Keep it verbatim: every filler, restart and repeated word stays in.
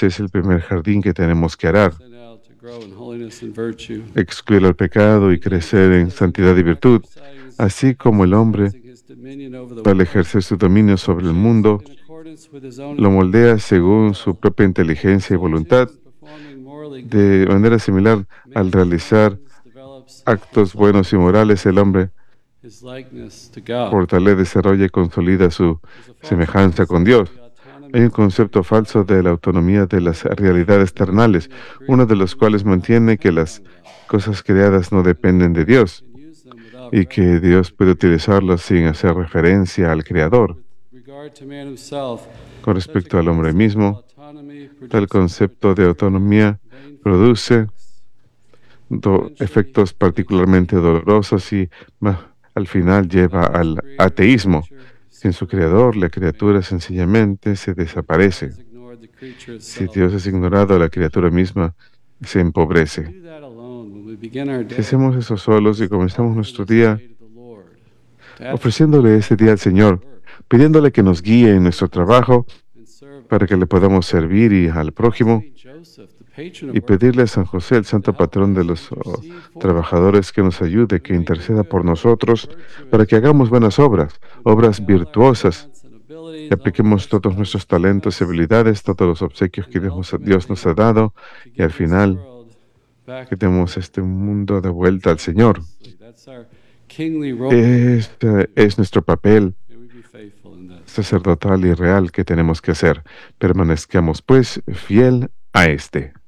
ese es el primer jardín que tenemos que arar. Excluir el pecado y crecer en santidad y virtud, así como el hombre, al ejercer su dominio sobre el mundo, lo moldea según su propia inteligencia y voluntad. De manera similar, al realizar actos buenos y morales, el hombre fortalece, desarrolla y consolida su semejanza con Dios. Hay un concepto falso de la autonomía de las realidades terrenales, uno de los cuales mantiene que las cosas creadas no dependen de Dios y que Dios puede utilizarlas sin hacer referencia al Creador. Con respecto al hombre mismo, tal concepto de autonomía produce do- efectos particularmente dolorosos y ma- al final lleva al ateísmo. Sin su creador, la criatura sencillamente se desaparece. Si Dios es ignorado, la criatura misma se empobrece. Si hacemos eso solos y comenzamos nuestro día ofreciéndole ese día al Señor, pidiéndole que nos guíe en nuestro trabajo para que le podamos servir y al prójimo, y pedirle a San José, el santo patrón de los oh, trabajadores, que nos ayude, que interceda por nosotros, para que hagamos buenas obras, obras virtuosas, que apliquemos todos nuestros talentos y habilidades, todos los obsequios que Dios nos, Dios nos ha dado, y al final que demos este mundo de vuelta al Señor. Este es nuestro papel sacerdotal y real que tenemos que hacer. Permanezcamos, pues, fiel a este.